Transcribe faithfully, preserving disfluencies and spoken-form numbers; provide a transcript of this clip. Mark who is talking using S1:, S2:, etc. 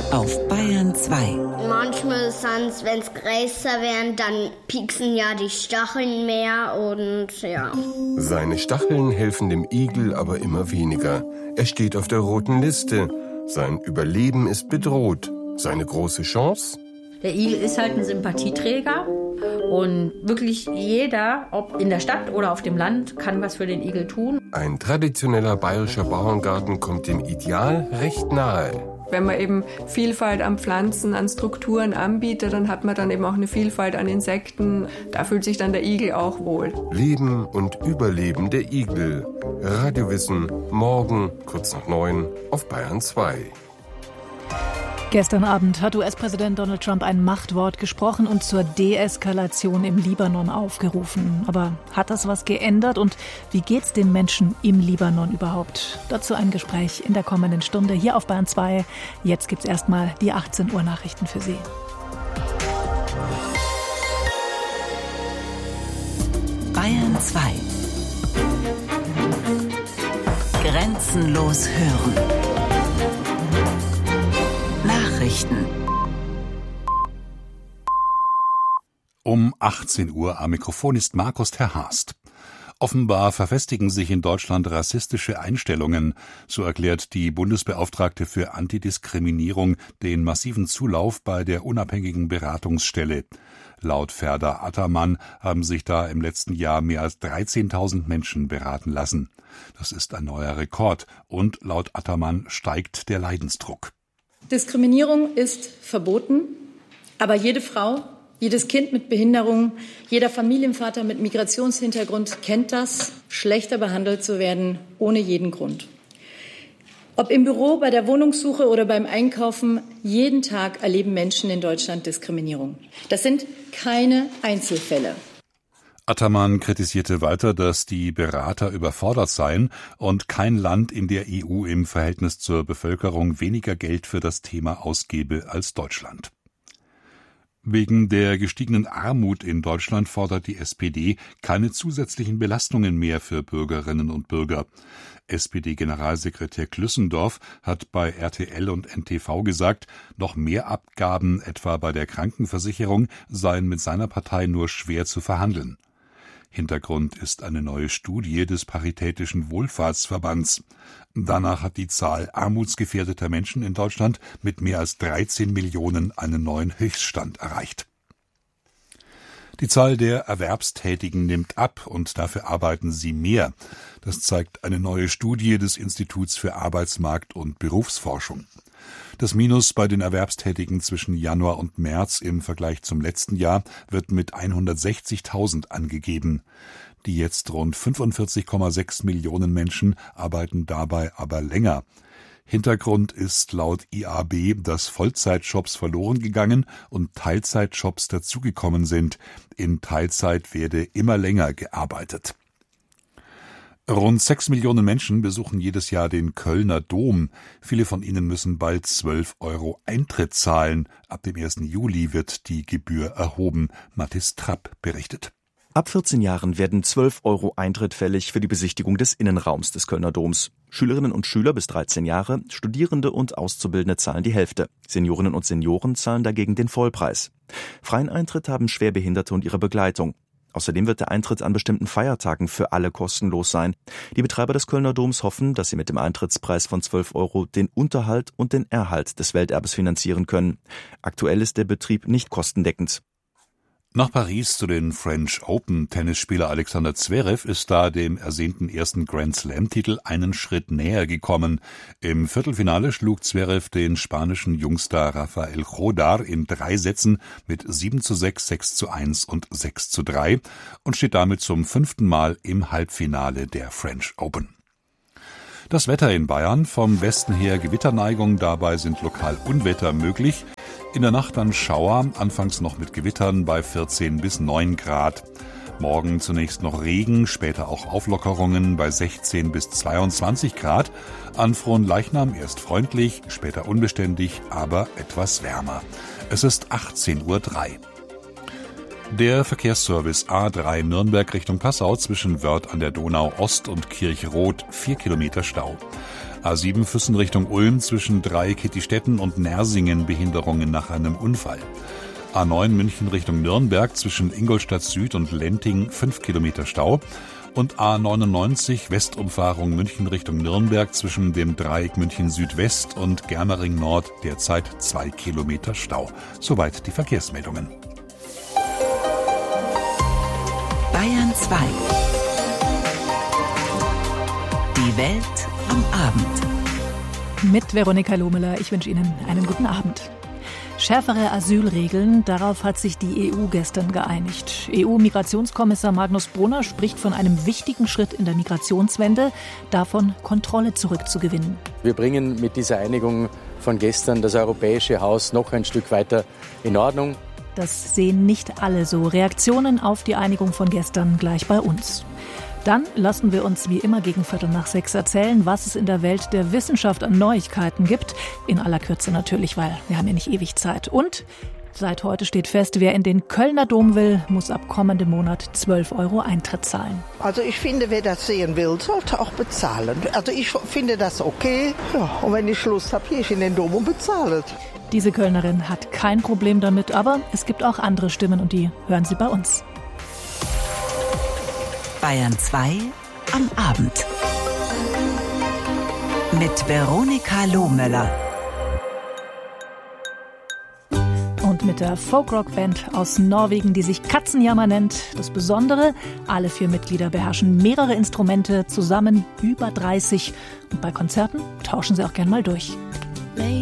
S1: auf Bayern zwei.
S2: Manchmal sonst, wenn es größer werden, dann pieksen ja die Stacheln mehr und ja.
S3: Seine Stacheln helfen dem Igel aber immer weniger. Er steht auf der roten Liste. Sein Überleben ist bedroht. Seine große Chance?
S4: Der Igel ist halt ein Sympathieträger und wirklich jeder, ob in der Stadt oder auf dem Land, kann was für den Igel tun.
S3: Ein traditioneller bayerischer Bauerngarten kommt dem Ideal recht nahe.
S5: Wenn man eben Vielfalt an Pflanzen, an Strukturen anbietet, dann hat man dann eben auch eine Vielfalt an Insekten. Da fühlt sich dann der Igel auch wohl.
S3: Leben und Überleben der Igel. Radiowissen, morgen, kurz nach neun, auf Bayern zwei.
S6: Gestern Abend hat U S-Präsident Donald Trump ein Machtwort gesprochen und zur Deeskalation im Libanon aufgerufen. Aber hat das was geändert und wie geht's den Menschen im Libanon überhaupt? Dazu ein Gespräch in der kommenden Stunde hier auf Bayern zwei. Jetzt gibt's erstmal die achtzehn Uhr Nachrichten für Sie.
S1: Bayern zwei. Grenzenlos hören. Nachrichten.
S7: Um achtzehn Uhr am Mikrofon ist Markus Terhast. Offenbar verfestigen sich in Deutschland rassistische Einstellungen, so erklärt die Bundesbeauftragte für Antidiskriminierung den massiven Zulauf bei der unabhängigen Beratungsstelle. Laut Ferda Attermann haben sich da im letzten Jahr mehr als dreizehntausend Menschen beraten lassen. Das ist ein neuer Rekord und laut Attermann steigt der Leidensdruck.
S8: Diskriminierung ist verboten, aber jede Frau, jedes Kind mit Behinderung, jeder Familienvater mit Migrationshintergrund kennt das, schlechter behandelt zu werden, ohne jeden Grund. Ob im Büro, bei der Wohnungssuche oder beim Einkaufen, jeden Tag erleben Menschen in Deutschland Diskriminierung. Das sind keine Einzelfälle.
S7: Attermann kritisierte weiter, dass die Berater überfordert seien und kein Land in der E U im Verhältnis zur Bevölkerung weniger Geld für das Thema ausgebe als Deutschland. Wegen der gestiegenen Armut in Deutschland fordert die S P D keine zusätzlichen Belastungen mehr für Bürgerinnen und Bürger. S P D-Generalsekretär Klüssendorf hat bei R T L und N T V gesagt, noch mehr Abgaben, etwa bei der Krankenversicherung, seien mit seiner Partei nur schwer zu verhandeln. Hintergrund ist eine neue Studie des Paritätischen Wohlfahrtsverbands. Danach hat die Zahl armutsgefährdeter Menschen in Deutschland mit mehr als dreizehn Millionen einen neuen Höchststand erreicht. Die Zahl der Erwerbstätigen nimmt ab und dafür arbeiten sie mehr. Das zeigt eine neue Studie des Instituts für Arbeitsmarkt- und Berufsforschung. Das Minus bei den Erwerbstätigen zwischen Januar und März im Vergleich zum letzten Jahr wird mit hundertsechzigtausend angegeben. Die jetzt rund fünfundvierzig Komma sechs Millionen Menschen arbeiten dabei aber länger. Hintergrund ist laut I A B, dass Vollzeitjobs verloren gegangen und Teilzeitjobs dazugekommen sind. In Teilzeit werde immer länger gearbeitet. Rund sechs Millionen Menschen besuchen jedes Jahr den Kölner Dom. Viele von ihnen müssen bald zwölf Euro Eintritt zahlen. Ab dem ersten Juli wird die Gebühr erhoben. Mathis Trapp berichtet.
S9: Ab vierzehn Jahren werden zwölf Euro Eintritt fällig für die Besichtigung des Innenraums des Kölner Doms. Schülerinnen und Schüler bis dreizehn Jahre, Studierende und Auszubildende zahlen die Hälfte. Seniorinnen und Senioren zahlen dagegen den Vollpreis. Freien Eintritt haben Schwerbehinderte und ihre Begleitung. Außerdem wird der Eintritt an bestimmten Feiertagen für alle kostenlos sein. Die Betreiber des Kölner Doms hoffen, dass sie mit dem Eintrittspreis von zwölf Euro den Unterhalt und den Erhalt des Welterbes finanzieren können. Aktuell ist der Betrieb nicht kostendeckend.
S7: Nach Paris zu den French Open. Tennisspieler Alexander Zverev ist da dem ersehnten ersten Grand-Slam-Titel einen Schritt näher gekommen. Im Viertelfinale schlug Zverev den spanischen Jungstar Rafael Jodar in drei Sätzen mit sieben zu sechs, sechs zu eins und sechs zu drei und steht damit zum fünften Mal im Halbfinale der French Open. Das Wetter in Bayern, vom Westen her Gewitterneigung, dabei sind lokal Unwetter möglich. In der Nacht dann Schauer, anfangs noch mit Gewittern bei vierzehn bis neun Grad. Morgen zunächst noch Regen, später auch Auflockerungen bei sechzehn bis zweiundzwanzig Grad. An Fronleichnam erst freundlich, später unbeständig, aber etwas wärmer. Es ist achtzehn Uhr drei. Der Verkehrsservice A drei Nürnberg Richtung Passau zwischen Wörth an der Donau Ost und Kirchroth, vier Kilometer Stau. A sieben Füssen Richtung Ulm zwischen Dreieck-Kettistetten und Nersingen Behinderungen nach einem Unfall. A neun München Richtung Nürnberg zwischen Ingolstadt Süd und Lenting fünf Kilometer Stau. Und A neunundneunzig Westumfahrung München Richtung Nürnberg zwischen dem Dreieck München Südwest und Germering Nord derzeit zwei Kilometer Stau. Soweit die Verkehrsmeldungen.
S1: Bayern zwei. Die Welt am Abend.
S6: Mit Veronika Lohmüller. Ich wünsche Ihnen einen guten Abend. Schärfere Asylregeln, darauf hat sich die E U gestern geeinigt. E U-Migrationskommissar Magnus Brunner spricht von einem wichtigen Schritt in der Migrationswende, davon Kontrolle zurückzugewinnen.
S10: Wir bringen mit dieser Einigung von gestern das europäische Haus noch ein Stück weiter in Ordnung.
S6: Das sehen nicht alle so. Reaktionen auf die Einigung von gestern gleich bei uns. Dann lassen wir uns wie immer gegen Viertel nach sechs erzählen, was es in der Welt der Wissenschaft an Neuigkeiten gibt. In aller Kürze natürlich, weil wir haben ja nicht ewig Zeit. Und seit heute steht fest, wer in den Kölner Dom will, muss ab kommendem Monat zwölf Euro Eintritt zahlen.
S11: Also ich finde, wer das sehen will, sollte auch bezahlen. Also ich finde das okay. Ja, und wenn ich Lust habe, gehe ich in den Dom und bezahle.
S6: Diese Kölnerin hat kein Problem damit, aber es gibt auch andere Stimmen und die hören Sie bei uns.
S1: Bayern zwei am Abend. Mit Veronika Lohmüller.
S6: Und mit der Folkrock-Band aus Norwegen, die sich Katzenjammer nennt. Das Besondere, alle vier Mitglieder beherrschen mehrere Instrumente, zusammen über dreißig. Und bei Konzerten tauschen sie auch gern mal durch.